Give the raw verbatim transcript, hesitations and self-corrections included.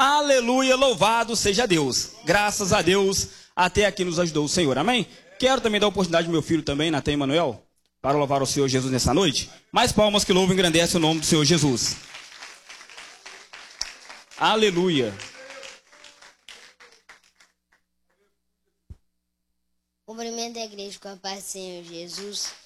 Aleluia, louvado seja Deus. Graças a Deus, até aqui nos ajudou o Senhor, amém? Quero também dar a oportunidade ao meu filho também, Natan Emanuel, para louvar o Senhor Jesus nessa noite. Mais palmas que louvam e engrandecem o nome do Senhor Jesus. Aleluia. Cumprimento a igreja com a paz do Senhor Jesus.